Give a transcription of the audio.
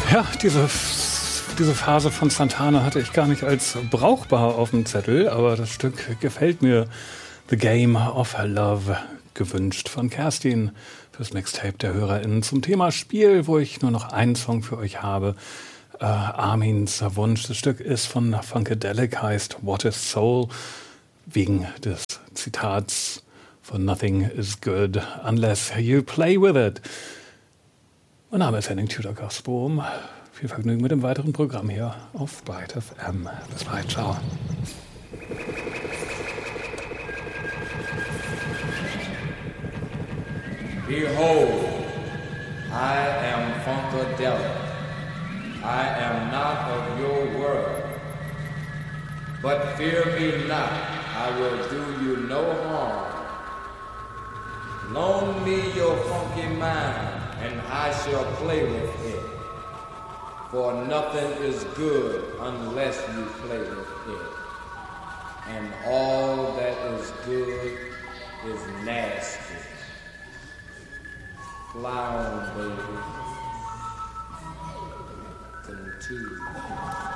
Ja, diese Phase von Santana hatte ich gar nicht als brauchbar auf dem Zettel, aber das Stück gefällt mir. The Game of Love, gewünscht von Kerstin fürs Mixtape der HörerInnen zum Thema Spiel, wo ich nur noch einen Song für euch habe. Armins Wunsch. Das Stück ist von Funkadelic, heißt What is Soul, wegen des Zitats von Nothing is good unless you play with it. Mein Name ist Henning Tudor-Gasbohm. Viel Vergnügen mit dem weiteren Programm hier auf Byte FM. Bis bald, ciao. Behold, I am Funkadelic. I am not of your world. But fear me not, I will do you no harm. Loan me your funky mind, and I shall play with it. For nothing is good unless you play with it. And all that is good is nasty. Fly on, baby. Continue.